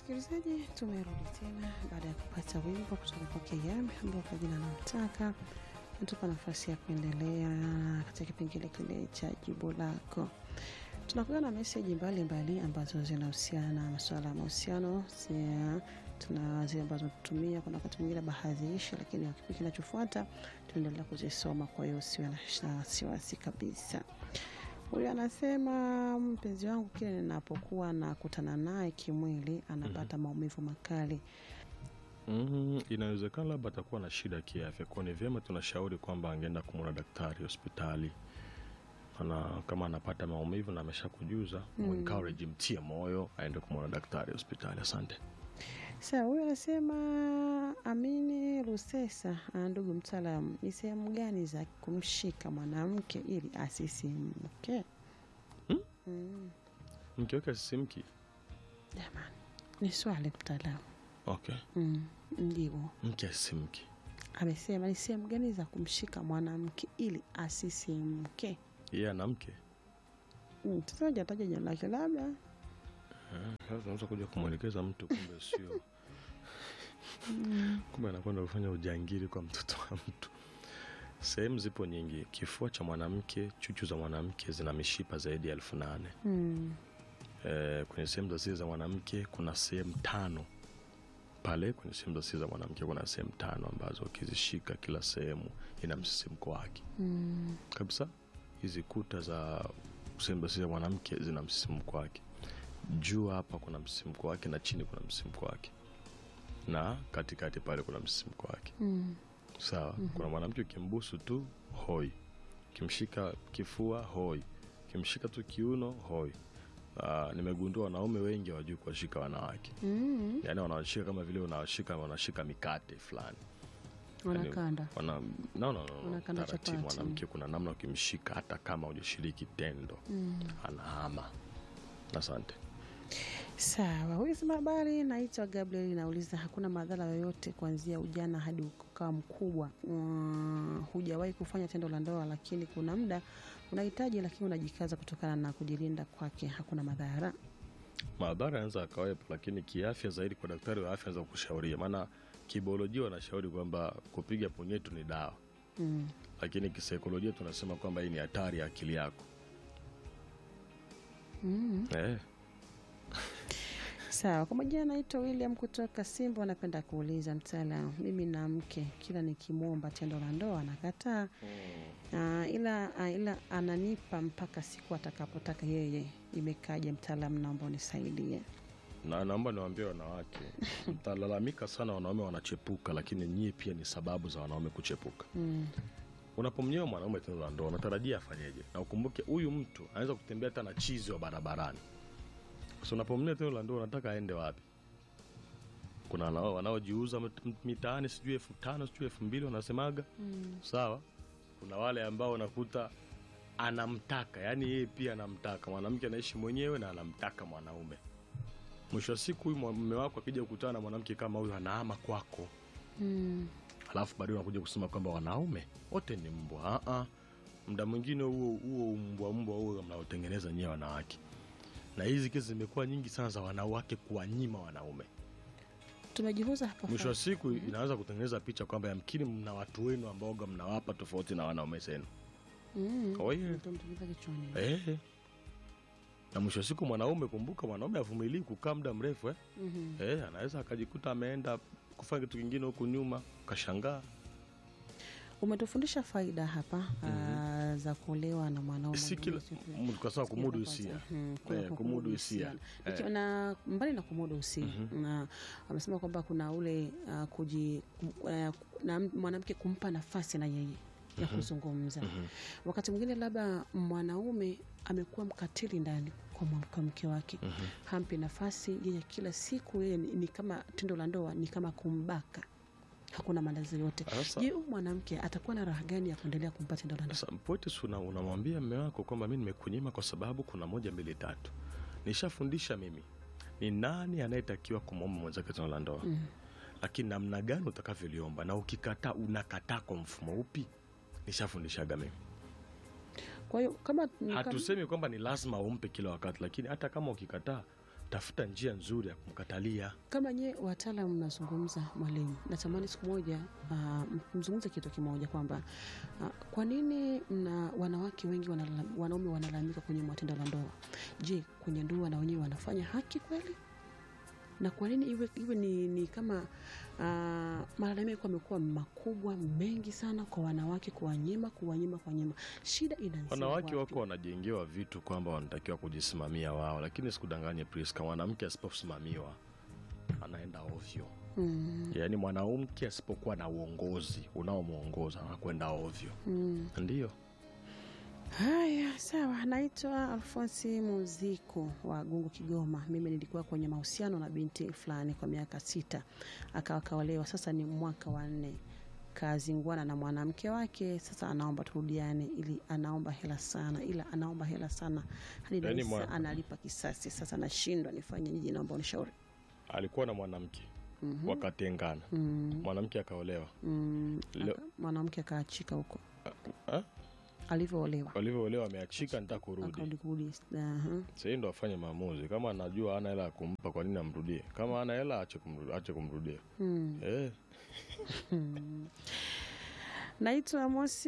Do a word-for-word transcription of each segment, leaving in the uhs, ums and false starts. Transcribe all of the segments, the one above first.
Msikilizaji, tumerudi tena baada ya kupata wimbo kutoka kwa Kiyame ambao kwa jina namtaka. Natupa nafasi ya kuendelea katika kipengele kile cha jibu lako. Tunakuwa na message mbalimbali ambazo zinahusiana na masuala ya mahusiano. Tuna zile ambazo tutumia kuna wakati mwingine baadhi ishi, lakini kipindi kinachofuata tunaendelea kuzisoma, kwa hiyo usiwe na wasiwasi kabisa. Huyu anasema mpenzi wangu kile ninapokuwa nakutana naye kimwili anapata mm -hmm. maumivu makali. Mm, inawezekana labda atakuwa na shida kiafya. Kwa ni vyema tunashauri kwamba angeenda kumwona daktari hospitali. Ana kama anapata maumivu na ameshakujuza, mm. encourage, mtie moyo aende kumwona daktari hospitali. Asante. Sasa huyu anasema Amini Rusesa, ndugu mtaalamu, ni sehemu gani za kumshika mwanamke ili asisimke? Hmm? Mm. Mke wake asisimki? Jamani, ni swali mtaalamu. Okay. Mm, ndio. Mke asisimki. Amesema ni sehemu gani za kumshika mwanamke ili asisimke? Yeye ana mke? Mm, sasa hajataja jina lake labda. Eh, sasa unaweza kuja kumwelekeza mtu kumbe sio. Kumbe anakwenda kufanya ujangili kwa mtoto wa mtu. Sehemu zipo nyingi. Kifua cha mwanamke, chuchu za mwanamke zina mishipa zaidi ya elfu nane. Mm. Eh, kwenye sehemu za siri za mwanamke kuna sehemu tano. Pale kwenye sehemu za siri za mwanamke kuna sehemu tano ambazo ukizishika kila sehemu ina msisimko wake. Mm. Kabisa. Hizi kuta za sehemu za siri za mwanamke zina msisimko wake. Juu hapa kuna msisimko wake na chini kuna msisimko wake. Na katikati pale kuna msisimko wake. Mm. Sawa. Mm -hmm. Kuna mwanamke ukimbusu tu hoi. Kimshika kifua hoi. Kimshika tu kiuno hoi. Uh, nimegundua wanaume wengi hawajui kuwashika wanawake. Mm. Yaani wanawashika kama vile unawashika wanashika mikate fulani. Wanakanda. Wana no no no. Wanakanda chapati. Mwanamke kuna namna ukimshika hata kama hujashiriki tendo. Mm. Anahama. Asante. Sawa, huyu sema habari, naitwa Gabriel, nauliza hakuna madhara yoyote kuanzia ujana hadi ukawa mkubwa. Uh, hujawahi kufanya tendo la ndoa lakini kuna muda unahitaji lakini unajikaza kutokana na kujilinda kwake, hakuna madhara? Madhara yanaweza kawepo, lakini kiafya zaidi kwa daktari wa afya anaweza kukushauria. Maana kibiolojia wanashauri kwamba kupiga punyeto ni dawa. Mm. Lakini kisaikolojia tunasema kwamba hii ni hatari ya akili yako. Mm. Eh. Sawa, kwa majina naitwa William kutoka Simba, napenda kuuliza mtaalamu, mimi na mke kila nikimuomba tendo la ndoa anakataa. Mm. Uh, ila uh, ila ananipa mpaka siku atakapotaka yeye. Imekaje mtaalamu, naomba unisaidie. Na naomba niwaambie wanawake, mtalalamika sana wanaume wanachepuka, lakini nyie pia ni sababu za wanaume kuchepuka. Mm. Unapomnyoa mwanaume tendo la ndoa unatarajia afanyeje? Na ukumbuke huyu mtu anaweza kutembea hata na chizi wa barabarani. So unapomnyoa tendo la ndoa unataka aende wapi? Kuna wanao wanaojiuza mitaani sijui elfu tano sijui elfu mbili wanasemaga. Mm. Sawa? Kuna wale ambao unakuta anamtaka, yani yeye pia anamtaka. Mwanamke anaishi mwenyewe na anamtaka mwanaume. Mwisho wa siku huyu mume wako akija kukutana na mwanamke kama huyu anahama kwako. Mm. Alafu baadaye unakuja kusema kwamba wanaume wote ni mbwa. Ah ah. Muda mwingine huo huo mbwa mbwa huo mnaotengeneza nyewe wanawake. Na hizi kesi zimekuwa nyingi sana za wanawake kuwanyima wanaume. Tumejifunza hapa. Mwisho wa siku mm -hmm. inaanza kutengeneza picha kwamba yamkini mna watu wenu ambao mnawapa tofauti na wanaume zenu. Mm. Kwa hiyo mtumtuliza kichwani. Eh. Na mwisho wa siku mwanaume, kumbuka mwanaume avumilii kukaa muda mrefu eh. Mm -hmm. Eh, anaweza akajikuta ameenda kufanya kitu kingine huko nyuma, kashangaa. Umetufundisha faida hapa mm -hmm. uh, za kuolewa na mwanaume. Si kila kwa sababu kumudu hisia. Mm -hmm. eh, kumudu hisia. Eh. Na mbali na kumudu hisia, mm -hmm. na amesema kwamba kuna ule uh, kuji uh, na mwanamke kumpa nafasi na yeye ya kuzungumza. Mm -hmm. Wakati mwingine labda mwanaume amekuwa mkatili ndani kwa mke wake. Mm -hmm. Hampi nafasi yeye, kila siku yeye ni, ni kama tendo la ndoa ni kama kumbaka. Hakuna malazi yote. Je, huyu mwanamke atakuwa na raha gani ya kuendelea kumpa tendo la ndoa? Sasa mpote una unamwambia mume wako kwamba mimi nimekunyima kwa sababu kuna moja mbili tatu. Nishafundisha mimi ni nani anayetakiwa kumwomba mwenzake tendo la ndoa. Mm -hmm. Lakini namna gani utakavyoliomba, na ukikataa unakataa kwa mfumo upi? Nishafundishaga mimi. Kwa hiyo kama hatusemi kwamba ni lazima umpe kila wakati, lakini hata kama ukikataa tafuta njia nzuri ya kumkatalia. Kama nye wataalamu mnazungumza mwalimu, natamani siku moja uh, mzungumze kitu kimoja kwamba uh, kwa nini mna wanawake wengi wanala, wanaume wanalalamika kwenye matendo ya ndoa? Je, kwenye ndoa na wenyewe wanafanya haki kweli? Na kwa nini iwe, iwe ni, ni kama uh, malalamiko yamekuwa makubwa mengi sana kwa wanawake, kuwanyima kuwanyima kuwanyima? Shida inaanzia Wanawake wako wanajengewa vitu kwamba wanatakiwa kujisimamia wao, lakini sikudanganye Priska, mwanamke asiposimamiwa anaenda ovyo. Mm. Yaani mwanamke asipokuwa na uongozi unaomuongoza anakwenda ovyo. Mm. Ndio. Haya, sawa. Naitwa Alfonsi Muziko wa Gungu, Kigoma. Mimi nilikuwa kwenye mahusiano na binti fulani kwa miaka sita. Akawa kaolewa, sasa ni mwaka wa nne. Kazingwana na mwanamke wake, sasa anaomba turudiane, ili anaomba hela sana, ila anaomba hela sana hadi yani mwa... analipa kisasi. Sasa nashindwa nifanye nini, naomba unishauri. Alikuwa na mwanamke. Mm-hmm. Wakatengana. Mm-hmm. Mwanamke akaolewa. Mm, Leo... mwanamke akaachika huko. Uh, uh? Alivyoolewa. Alivyoolewa ameachika, nita kurudi. Akarudi kurudi. Uh-huh. Sasa ndio afanye maamuzi. Kama anajua hana hela kumpa, kwa nini amrudie? Kama hana hela aache kumrudia, aache kumrudia. Mm. Eh. Naitwa Mosi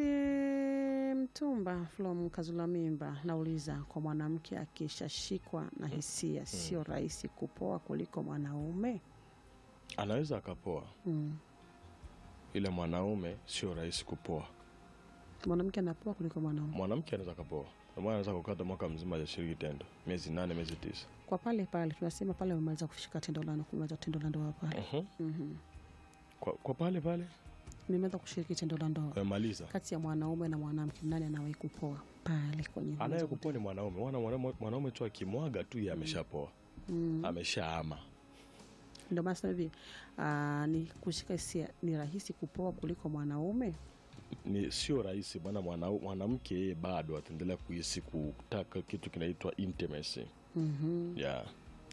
Mtumba from Kazulamimba. Nauliza, kwa mwanamke akishashikwa na hisia, mm. sio rahisi kupoa kuliko mwanaume? Anaweza akapoa. Mm. Ila mwanaume sio rahisi kupoa. Mwanamke anapoa kuliko mwanaume. Mwanamke anaweza kapoa. Mwanamke anaweza kukata mwaka mzima hajashiriki tendo. Miezi nane, miezi tisa. Kwa pale pale tunasema pale umemaliza kushika tendo la ndoa, kumaliza tendo la ndoa pale. Mhm. Uh-huh. Mhm. Kwa kwa pale pale nimeweza kushiriki tendo la ndoa. Umemaliza. Kati ya mwanaume na mwanamke nani anawahi kupoa pale kwenye? Anayekupoa ni mwanaume. Mwana mwanaume tu akimwaga tu yeye ameshapoa. Mm. Ameshaama. Ndio maana hivi ah ni kushika hisia ni rahisi kupoa kuliko mwanaume. Ni sio rahisi bwana. Mwanamke yeye bado ataendelea kuhisi kutaka kitu kinaitwa intimacy. Mhm. Yeah.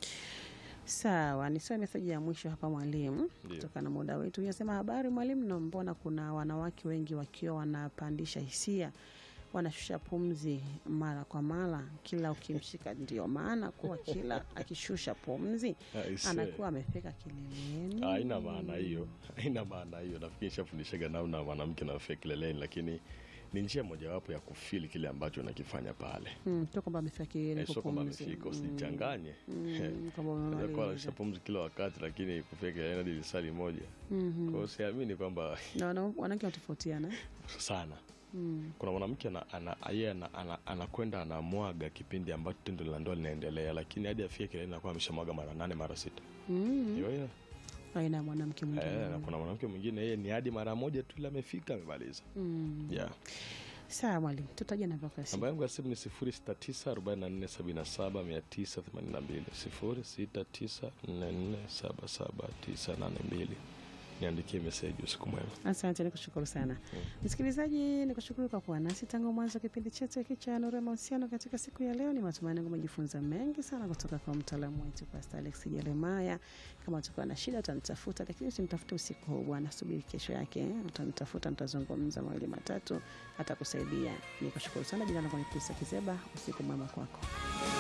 Sawa, nisome message ya mwisho hapa mwalimu kutoka na muda wetu. Yasema, habari mwalimu, na mbona kuna wanawake wengi wakiwa wanapandisha hisia, wanashusha pumzi mara kwa mara kila ukimshika, ndio maana kuwa kila akishusha pumzi anakuwa amefika kileleni? Haina maana hiyo. Haina maana hiyo. Nafikiri nishafundishaga namna mwanamke anafika kileleni, lakini ni njia mojawapo ya kufeel kile ambacho unakifanya pale. Mm, sio kwamba amefika kileleni kwa pumzi. Sio kwamba usijichanganye. Mm, kama unaweza kushusha pumzi kila wakati lakini kufika kileleni hadi lisali moja. Mm-hmm. Kwa hiyo siamini kwamba na wanawake watofautiana sana. Mm. Kuna mwanamke ana yeye ana anakwenda anamwaga kipindi ambacho tendo la ndoa linaendelea, lakini hadi afike kileleni anakuwa ameshamwaga mara nane mara sita. Mm. Hiyo hiyo. Haina mwanamke mwingine. Eh, na kuna mwanamke mwingine yeye ni hadi mara moja tu ile amefika amemaliza. Mm. Yeah. Sawa mwalimu, tutaje namba kwa simu. Namba yangu ya simu ni sifuri sita tisa arobaini na nne sabini na saba mia tisa themanini na mbili. sifuri sita tisa nne nne saba saba tisa nane mbili. Niandikie message. Usiku mwema. Asante, nikushukuru sana. Mm. Msikilizaji, nikushukuru kwa kuwa nasi tangu mwanzo kipindi chetu hiki cha Nuru ya Mahusiano katika siku ya leo. Ni matumaini yangu umejifunza mengi sana kutoka kwa mtaalamu wetu Pastor Alex Jeremiah. Kama utakuwa na shida utanitafuta, lakini usimtafute usiku huu bwana, subiri kesho yake. Utanitafuta, nitazungumza mawili matatu, atakusaidia. Nikushukuru sana. Jina langu ni Priska Kizeba. Usiku mwema kwako.